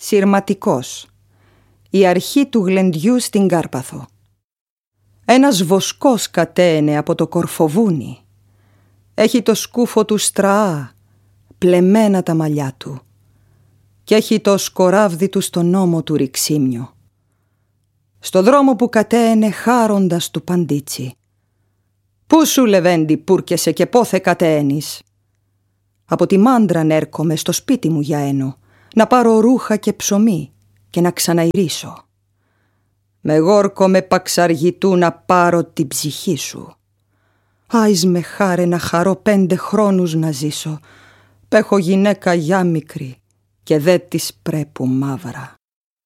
Συρματικός. Η αρχή του γλεντιού στην Κάρπαθο. Ένας βοσκός κατέαινε από το Κορφοβούνι. Έχει το σκούφο του στραά, πλεμμένα τα μαλλιά του, κι έχει το σκοράβδι του στον ώμο του ρηξίμιο. Στο δρόμο που κατέαινε χάροντας του παντίτσι. «Πού σου, Λεβέντη, πούρκεσαι και πόθε κατέαινεις?» «Από τη Μάντραν έρχομαι στο σπίτι μου για ένο, να πάρω ρούχα και ψωμί και να ξαναειρήσω. Με γόρκο με παξαργητού να πάρω την ψυχή σου. Άις με χάρε να χαρώ 5 χρόνους να ζήσω, π' έχω γυναίκα για μικρή και δε της πρέπου μαύρα».